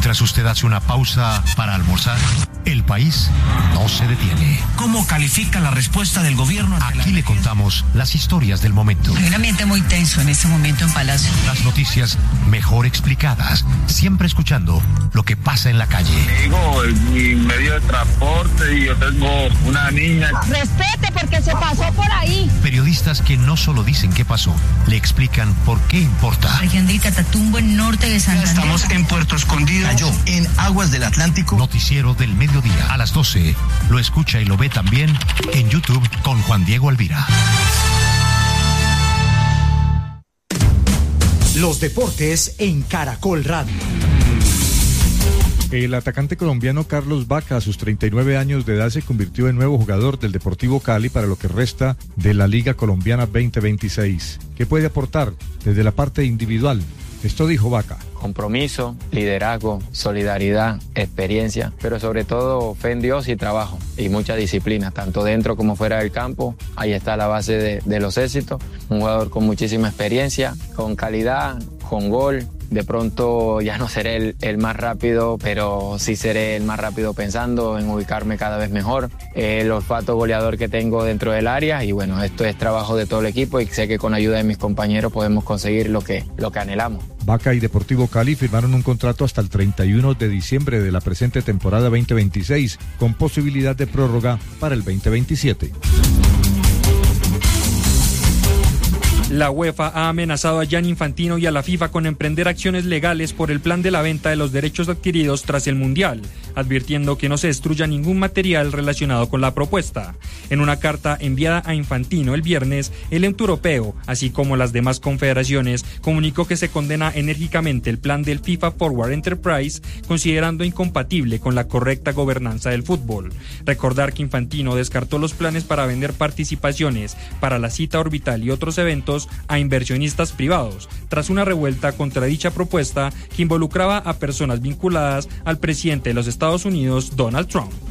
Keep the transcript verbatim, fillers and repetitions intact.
Mientras usted hace una pausa para almorzar, el país no se detiene. ¿Cómo califica la respuesta del gobierno? Aquí le contamos las historias del momento. Hay un ambiente muy tenso en este momento en Palacio. Las noticias mejor explicadas, siempre escuchando lo que pasa en la calle. Digo, mi medio de transporte y yo tengo una niña. Respete porque se pasó por ahí. Periodistas que no solo dicen qué pasó, le explican por qué importa. Región del Catatumbo, en norte de Santander. Estamos en Puerto Escondido. Cayó en aguas del Atlántico. Noticiero del mediodía a las doce. Lo escucha y lo ve también en YouTube con Juan Diego Alvira. Los deportes en Caracol Radio. El atacante colombiano Carlos Vaca, a sus treinta y nueve años de edad, se convirtió en nuevo jugador del Deportivo Cali para lo que resta de la Liga Colombiana veinte veintiséis. ¿Qué puede aportar desde la parte individual? Esto dijo Vaca. Compromiso, liderazgo, solidaridad, experiencia, pero sobre todo fe en Dios y trabajo y mucha disciplina, tanto dentro como fuera del campo. Ahí está la base de, de los éxitos. Un jugador con muchísima experiencia, con calidad, con gol. De pronto ya no seré el, el más rápido, pero sí seré el más rápido pensando en ubicarme cada vez mejor. El olfato goleador que tengo dentro del área y bueno, esto es trabajo de todo el equipo y sé que con ayuda de mis compañeros podemos conseguir lo que, lo que anhelamos. Vaca y Deportivo Cali firmaron un contrato hasta el treinta y uno de diciembre de la presente temporada veinte veintiséis, con posibilidad de prórroga para el veinte veintisiete. La UEFA ha amenazado a Gianni Infantino y a la FIFA con emprender acciones legales por el plan de la venta de los derechos adquiridos tras el Mundial, advirtiendo que no se destruya ningún material relacionado con la propuesta. En una carta enviada a Infantino el viernes, el ente europeo, así como las demás confederaciones, comunicó que se condena enérgicamente el plan del FIFA Forward Enterprise, considerando incompatible con la correcta gobernanza del fútbol. Recordar que Infantino descartó los planes para vender participaciones para la cita orbital y otros eventos a inversionistas privados, tras una revuelta contra dicha propuesta que involucraba a personas vinculadas al presidente de los Estados Unidos, Donald Trump.